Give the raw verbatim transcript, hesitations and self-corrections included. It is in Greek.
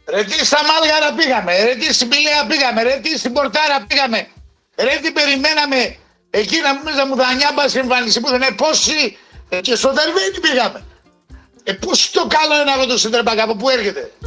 Ρε τι στα Μάλγαρα πήγαμε, ρε τι στην Πηλαία πήγαμε, ρε τι στην Πορτάρα πήγαμε. Ρε τι περιμέναμε εκεί να μην μου δανειά μπας εμφανιστεί που δεν είναι πόσοι. Και στο Δερβένι πήγαμε. Ε, πώς το καλό είναι αυτό το Σεντρεμπακ, από πού έρχεται.